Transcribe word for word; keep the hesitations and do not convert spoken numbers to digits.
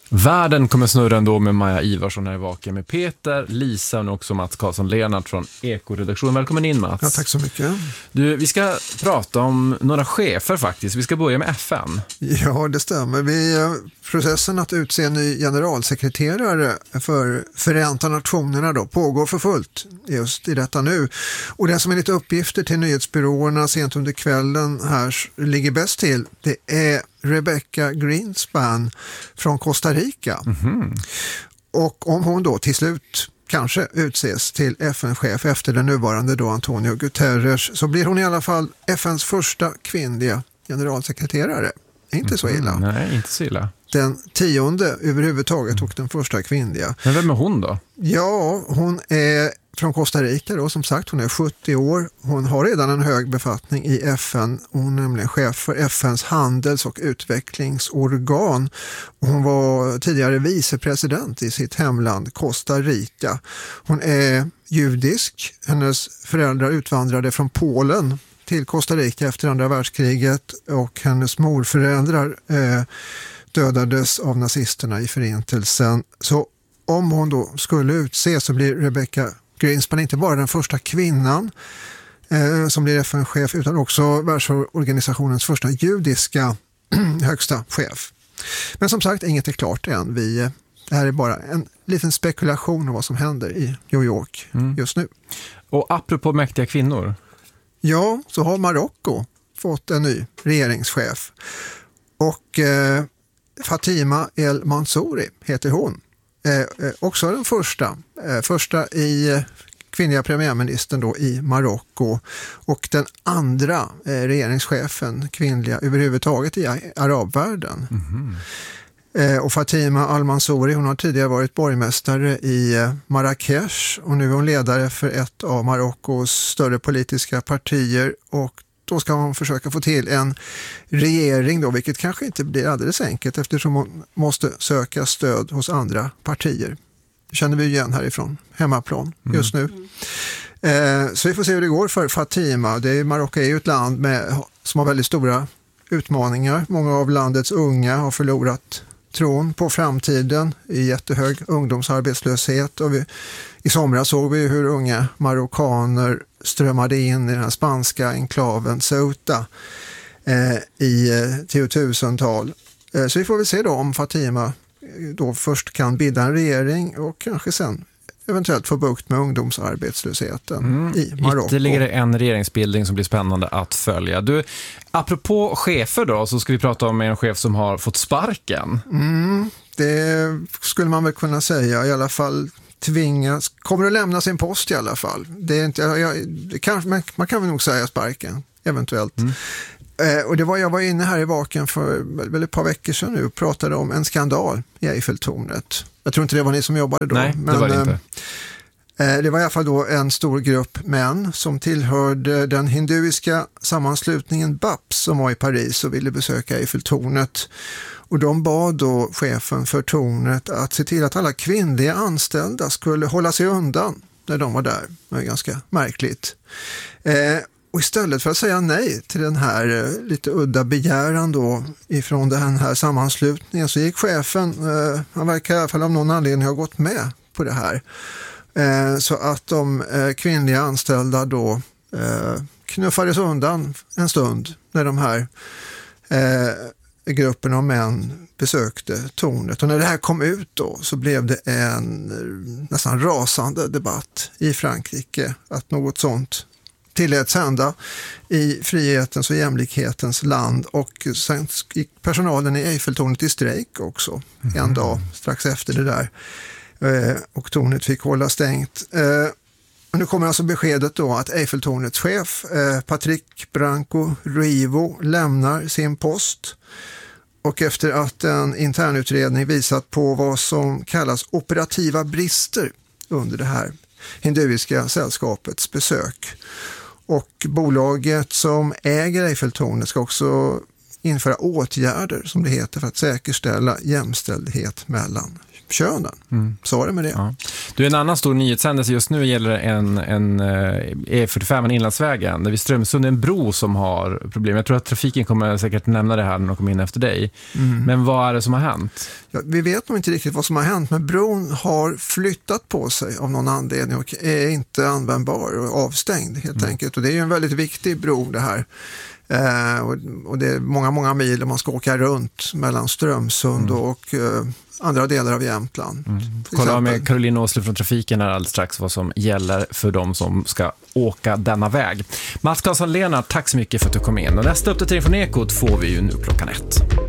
Världen kommer snurra ändå med Maja Ivarsson här i Vaken med Peter, Lisa och också Mats Karlsson-Lennart från Ekoredaktionen. Välkommen in, Mats. Ja, tack så mycket. Du, vi ska prata om några chefer faktiskt. Vi ska börja med F N. Ja, det stämmer. Vi, processen att utse en ny generalsekreterare för Förenta Nationerna då, pågår för fullt just i detta nu. Och det som är lite uppgifter till nyhetsbyråerna sent under kvällen här ligger bäst till, det är Rebecca Greenspan från Costa Rica. Mm-hmm. Och om hon då till slut kanske utses till F N-chef efter den nuvarande då Antonio Guterres, så blir hon i alla fall F N:s första kvinnliga generalsekreterare. Inte så illa. Mm, nej, inte så illa. Den tionde överhuvudtaget och den första kvinnliga. Men vem är hon då? Ja, hon är från Costa Rica då, som sagt. Hon är sjuttio år. Hon har redan en hög befattning i F N. Hon är nämligen chef för F N:s handels- och utvecklingsorgan. Hon var tidigare vicepresident i sitt hemland Costa Rica. Hon är judisk. Hennes föräldrar utvandrade från Polen till Costa Rica efter andra världskriget, och hennes morföräldrar eh, dödades av nazisterna i förintelsen. Så om hon då skulle utse så blir Rebecca Greenspan inte bara den första kvinnan eh, som blir F N-chef, utan också världsorganisationens första judiska högsta chef. Men som sagt, inget är klart än. Vi, det här är bara en liten spekulation om vad som händer i New York mm. just nu. Och apropå mäktiga kvinnor. Ja, så har Marocko fått en ny regeringschef. Och eh, Fatima El Mansouri heter hon. Eh, också den första, eh, första i eh, kvinnliga premiärministern då i Marocko, och den andra eh, regeringschefen kvinnliga överhuvudtaget i arabvärlden. Mm-hmm. Eh, och Fatima Al Mansouri, hon har tidigare varit borgmästare i eh, Marrakesh, och nu är hon ledare för ett av Marockos större politiska partier, och då ska hon försöka få till en regering då, vilket kanske inte blir alldeles enkelt eftersom hon måste söka stöd hos andra partier. Det känner vi igen härifrån hemmaplan just nu. Mm. Eh, så vi får se hur det går för Fatima. Det är, Marocko är ju ett land med, som har väldigt stora utmaningar. Många av landets unga har förlorat tron på framtiden i jättehög ungdomsarbetslöshet, och vi, i somras såg vi hur unga marockaner strömmade in i den här spanska enklaven Ceuta eh, i eh, tiotusental. Eh, så vi får väl se då om Fatima då först kan bilda en regering och kanske sen eventuellt få bukt med ungdomsarbetslösheten mm, i Marocko. Ytterligare en regeringsbildning som blir spännande att följa. Du, apropå chefer då, så ska vi prata om en chef som har fått sparken. Mm, det skulle man väl kunna säga, i alla fall tvingas, kommer att lämna sin post i alla fall. Det är inte, jag, det kan, man, man kan väl nog säga sparken, eventuellt. Mm. Eh, och det var, jag var inne här i Vaken för väl ett par veckor sedan nu och pratade om en skandal i Eiffeltornet. Jag tror inte det var ni som jobbade då. Nej, men, det var det inte. Eh, det var i alla fall då en stor grupp män som tillhörde den hinduiska sammanslutningen B A P som var i Paris och ville besöka Eiffeltornet. Och de bad då chefen för tornet att se till att alla kvinnliga anställda skulle hålla sig undan när de var där. Det var ganska märkligt. Eh, och istället för att säga nej till den här eh, lite udda begäran då ifrån den här sammanslutningen, så gick chefen, eh, han verkar i alla fall av någon anledning ha gått med på det här. Eh, så att de eh, kvinnliga anställda då eh, knuffades undan en stund när de här eh, gruppen av män besökte tornet. Och när det här kom ut då så blev det en nästan rasande debatt i Frankrike att något sånt tilläts hända i frihetens och jämlikhetens land, och sen gick personalen i Eiffeltornet i strejk också mm. en dag strax efter det där, och tornet fick hålla stängt. Nu kommer alltså beskedet då att Eiffeltornets chef Patrick Branco Ruivo lämnar sin post. Och efter att en internutredning visat på vad som kallas operativa brister under det här hinduiska sällskapets besök. Och bolaget som äger Eiffeltornet ska också införa åtgärder, som det heter, för att säkerställa jämställdhet mellan könen. Mm. Så var det med det. Ja. Du, en annan stor nyhetshändelse just nu gäller en, en E fyrtiofem, en inlandsvägen, där vid Strömsund är en bro som har problem. Jag tror att trafiken kommer säkert nämna det här när de kommer in efter dig. Mm. Men vad är det som har hänt? Ja, vi vet nog inte riktigt vad som har hänt, men bron har flyttat på sig av någon anledning och är inte användbar och avstängd helt mm. enkelt. Och det är ju en väldigt viktig bro det här. Eh, och, och det är många, många mil om man ska åka runt mellan Strömsund mm. och eh, andra delar av Jämtland. Mm. Kolla med Caroline Åslund från trafiken här alldeles strax vad som gäller för de som ska åka denna väg. Mats Karlsson-Lena, tack så mycket för att du kom in. Och nästa uppdatering från Ekot får vi ju nu klockan ett.